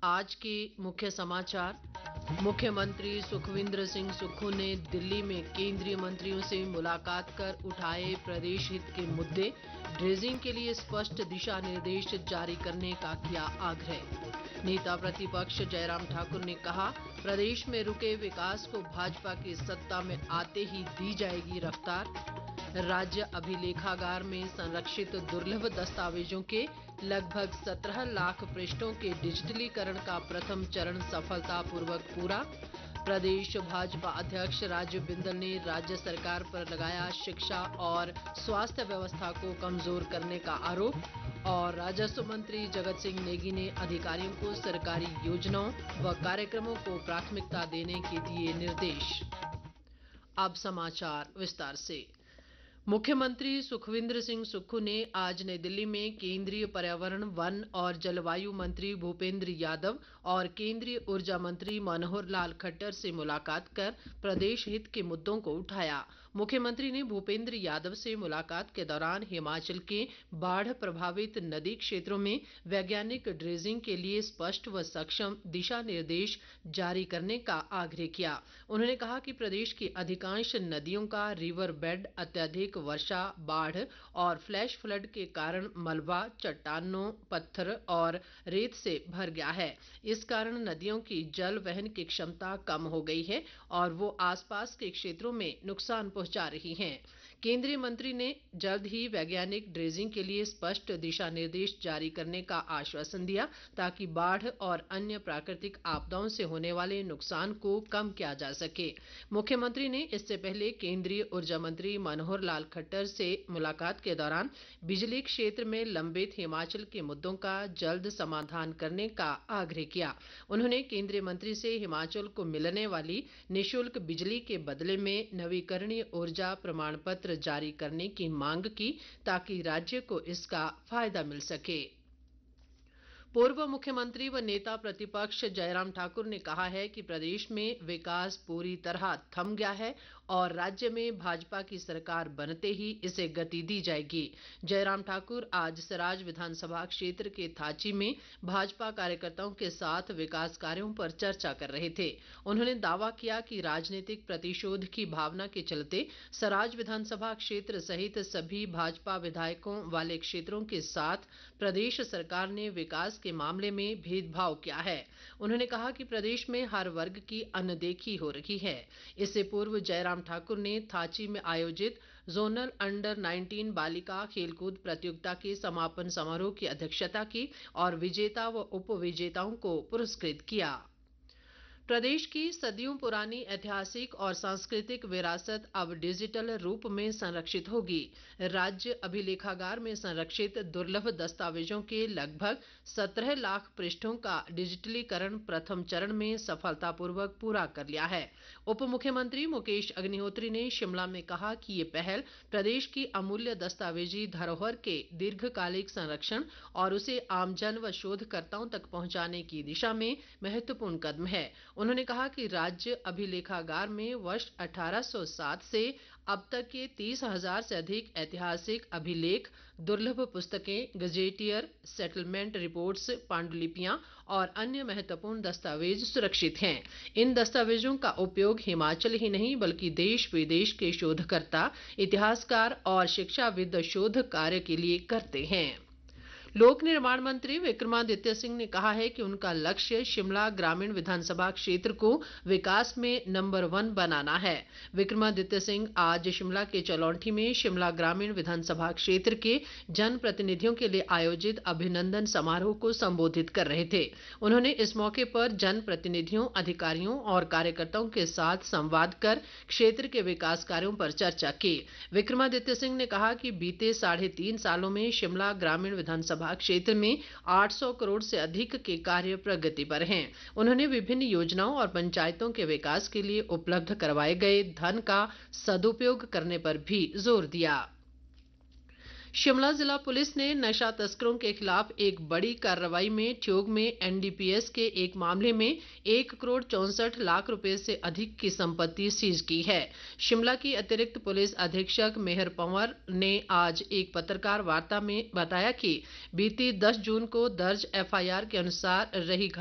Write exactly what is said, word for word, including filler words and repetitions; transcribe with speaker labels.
Speaker 1: आज के मुख्य समाचार। मुख्यमंत्री सुखविंदर सिंह सुक्खू ने दिल्ली में केंद्रीय मंत्रियों से मुलाकात कर उठाए प्रदेश हित के मुद्दे। ड्रेजिंग के लिए स्पष्ट दिशा निर्देश जारी करने का किया आग्रह। नेता प्रतिपक्ष जयराम ठाकुर ने कहा, प्रदेश में रुके विकास को भाजपा की सत्ता में आते ही दी जाएगी रफ्तार। राज्य अभिलेखागार में संरक्षित दुर्लभ दस्तावेजों के लगभग सत्रह लाख पृष्ठों के डिजिटलीकरण का प्रथम चरण सफलतापूर्वक पूरा। प्रदेश भाजपा अध्यक्ष राजीव बिंदल ने राज्य सरकार पर लगाया शिक्षा और स्वास्थ्य व्यवस्था को कमजोर करने का आरोप। और राजस्व मंत्री जगत सिंह नेगी ने अधिकारियों को सरकारी योजनाओं व कार्यक्रमों को प्राथमिकता देने के दिए निर्देश। अब समाचार विस्तार से। मुख्यमंत्री सुखविंदर सिंह सुक्खू ने आज नई दिल्ली में केंद्रीय पर्यावरण, वन और जलवायु मंत्री भूपेंद्र यादव और केंद्रीय ऊर्जा मंत्री मनोहर लाल खट्टर से मुलाकात कर प्रदेश हित के मुद्दों को उठाया। मुख्यमंत्री ने भूपेंद्र यादव से मुलाकात के दौरान हिमाचल के बाढ़ प्रभावित नदी क्षेत्रों में वैज्ञानिक ड्रेजिंग के लिए स्पष्ट व सक्षम दिशा निर्देश जारी करने का आग्रह किया। उन्होंने कहा कि प्रदेश की अधिकांश नदियों का रिवर बेड अत्यधिक वर्षा, बाढ़ और फ्लैश फ्लड के कारण मलबा, चट्टानों, पत्थर और रेत से भर गया है। इस कारण नदियों की जल वहन की क्षमता कम हो गई है और वो आसपास के क्षेत्रों में नुकसान पहुंचा रही हैं। केंद्रीय मंत्री ने जल्द ही वैज्ञानिक ड्रेजिंग के लिए स्पष्ट दिशा निर्देश जारी करने का आश्वासन दिया, ताकि बाढ़ और अन्य प्राकृतिक आपदाओं से होने वाले नुकसान को कम किया जा सके। मुख्यमंत्री ने इससे पहले केंद्रीय ऊर्जा मंत्री मनोहर लाल खट्टर से मुलाकात के दौरान बिजली क्षेत्र में लंबित हिमाचल के मुद्दों का जल्द समाधान करने का आग्रह किया। उन्होंने केंद्रीय मंत्री से हिमाचल को मिलने वाली निःशुल्क बिजली के बदले में नवीकरणीय ऊर्जा प्रमाण पत्र जारी करने की मांग की, ताकि राज्य को इसका फायदा मिल सके। पूर्व मुख्यमंत्री व नेता प्रतिपक्ष जयराम ठाकुर ने कहा है कि प्रदेश में विकास पूरी तरह थम गया है और राज्य में भाजपा की सरकार बनते ही इसे गति दी जाएगी। जयराम ठाकुर आज सराज विधानसभा क्षेत्र के थाची में भाजपा कार्यकर्ताओं के साथ विकास कार्यों पर चर्चा कर रहे थे। उन्होंने दावा किया कि राजनीतिक प्रतिशोध की भावना के चलते सराज विधानसभा क्षेत्र सहित सभी भाजपा विधायकों वाले क्षेत्रों के साथ प्रदेश सरकार ने विकास के मामले में भेदभाव किया है। उन्होंने कहा कि प्रदेश में हर वर्ग की अनदेखी हो रही है। इससे पूर्व जयराम ठाकुर ने थाची में आयोजित जोनल अंडर नाइनटीन बालिका खेलकूद प्रतियोगिता के समापन समारोह की अध्यक्षता की और विजेता व उप विजेताओं को पुरस्कृत किया। प्रदेश की सदियों पुरानी ऐतिहासिक और सांस्कृतिक विरासत अब डिजिटल रूप में संरक्षित होगी। राज्य अभिलेखागार में संरक्षित दुर्लभ दस्तावेजों के लगभग सत्रह लाख पृष्ठों का डिजिटलीकरण प्रथम चरण में सफलतापूर्वक पूरा कर लिया है। उप मुख्यमंत्री मुकेश अग्निहोत्री ने शिमला में कहा कि ये पहल प्रदेश की अमूल्य दस्तावेजी धरोहर के दीर्घकालिक संरक्षण और उसे आमजन व शोधकर्ताओं तक पहुंचाने की दिशा में महत्वपूर्ण कदम है। उन्होंने कहा कि राज्य अभिलेखागार में वर्ष अठारह सौ सात से अब तक के तीस हजार से अधिक ऐतिहासिक अभिलेख, दुर्लभ पुस्तकें, गजेटियर, सेटलमेंट रिपोर्ट्स, पांडुलिपियां और अन्य महत्वपूर्ण दस्तावेज सुरक्षित हैं। इन दस्तावेजों का उपयोग हिमाचल ही नहीं बल्कि देश विदेश के शोधकर्ता, इतिहासकार और शिक्षाविद शोध कार्य के लिए करते हैं। लोक निर्माण मंत्री विक्रमादित्य सिंह ने कहा है कि उनका लक्ष्य शिमला ग्रामीण विधानसभा क्षेत्र को विकास में नंबर वन बनाना है। विक्रमादित्य सिंह आज शिमला के चलौंठी में शिमला ग्रामीण विधानसभा क्षेत्र के जन प्रतिनिधियों के लिए आयोजित अभिनंदन समारोह को संबोधित कर रहे थे। उन्होंने इस मौके पर जन प्रतिनिधियों, अधिकारियों और कार्यकर्ताओं के साथ संवाद कर क्षेत्र के विकास कार्यों पर चर्चा की। विक्रमादित्य सिंह ने कहा कि बीते साढ़े तीन सालों में शिमला ग्रामीण विधानसभा क्षेत्र में आठ सौ करोड़ से अधिक के कार्य प्रगति पर हैं। उन्होंने विभिन्न योजनाओं और पंचायतों के विकास के लिए उपलब्ध करवाए गए धन का सदुपयोग करने पर भी जोर दिया। शिमला जिला पुलिस ने नशा तस्करों के खिलाफ एक बड़ी कार्रवाई में ठियोग में एनडीपीएस के एक मामले में एक करोड़ चौसठ लाख रुपए से अधिक की संपत्ति सीज की है। शिमला की अतिरिक्त पुलिस अधीक्षक मेहर पंवर ने आज एक पत्रकार वार्ता में बताया कि बीती दस जून को दर्ज एफआईआर के अनुसार रही